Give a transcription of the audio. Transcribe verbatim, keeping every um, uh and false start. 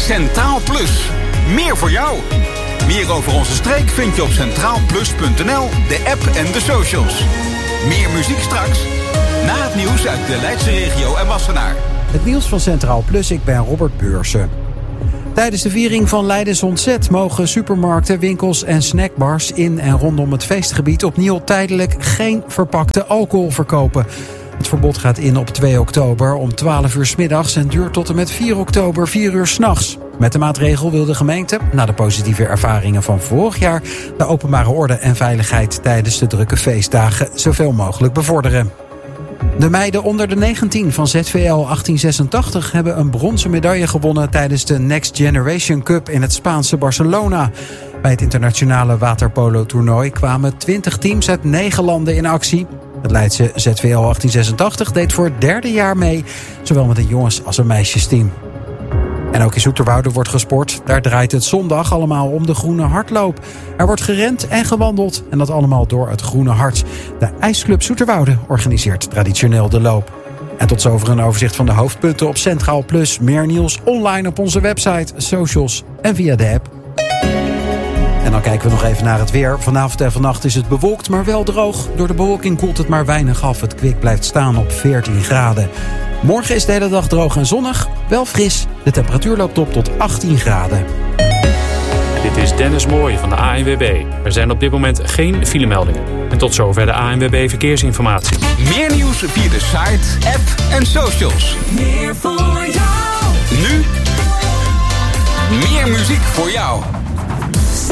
Centraal Plus. Meer voor jou. Meer over onze streek vind je op centraal plus punt n l, de app en de socials. Meer muziek straks. Na het nieuws uit de Leidse regio en Wassenaar. Het nieuws van Centraal Plus, ik ben Robert Beursen. Tijdens de viering van Leidens Ontzet mogen supermarkten, winkels en snackbars in en rondom het feestgebied opnieuw tijdelijk geen verpakte alcohol verkopen. Het verbod gaat in op twee oktober om twaalf uur 's middags en duurt tot en met vier oktober vier uur 's nachts. Met de maatregel wil de gemeente, na de positieve ervaringen van vorig jaar, de openbare orde en veiligheid tijdens de drukke feestdagen zoveel mogelijk bevorderen. De meiden onder de negentien van Z V L achttien zesentachtig hebben een bronzen medaille gewonnen tijdens de Next Generation Cup in het Spaanse Barcelona. Bij het internationale waterpolo-toernooi kwamen twintig teams uit negen landen in actie. Het Leidse Z V L achttien zesentachtig deed voor het derde jaar mee, zowel met een jongens- als een meisjesteam. En ook in Zoeterwoude wordt gesport. Daar draait het zondag allemaal om de Groene Hardloop. Er wordt gerend en gewandeld en dat allemaal door het Groene Hart. De IJsclub Zoeterwoude organiseert traditioneel de loop. En tot zover een overzicht van de hoofdpunten op Centraal Plus. Meer nieuws online op onze website, socials en via de app. En dan kijken we nog even naar het weer. Vanavond en vannacht is het bewolkt, maar wel droog. Door de bewolking koelt het maar weinig af. Het kwik blijft staan op veertien graden. Morgen is de hele dag droog en zonnig, wel fris. De temperatuur loopt op tot achttien graden. Dit is Dennis Mooij van de A N W B. Er zijn op dit moment geen filemeldingen. En tot zover de A N W B Verkeersinformatie. Meer nieuws via de site, app en socials. Meer voor jou. Nu meer muziek voor jou.